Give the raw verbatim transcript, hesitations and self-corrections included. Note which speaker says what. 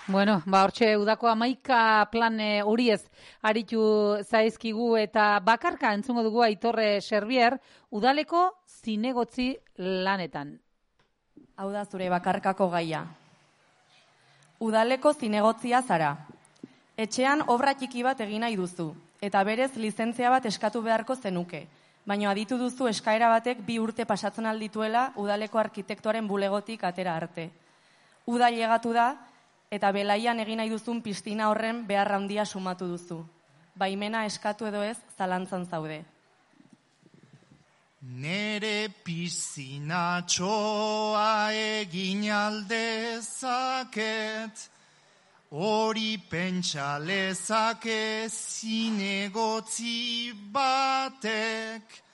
Speaker 1: Bueno, ba, hortxe udako hamaika plan horiez aritu zaizkigu eta bakarka entzungo dugu Aitorre Xerbier udaleko zinegotzi lanetan.
Speaker 2: Hau da zure bakarkako gaia. Udaleko zinegotzia zara. Etxean obra txiki bat egin nahi duzu, eta berez lizentzia bat eskatu beharko zenuke, baina aditu duzu eskaera batek bi urte pasatzen aldituela udaleko arkitektoaren bulegotik atera arte. Uda llegatu da, eta belaian egin nahi duzun piztina horren behar handia sumatu duzu. Baimena eskatu edo ez, zalantzan zaude.
Speaker 3: Nere pizinatxoa egin aldezaket, hori pentsa lezake zinegotzi batek,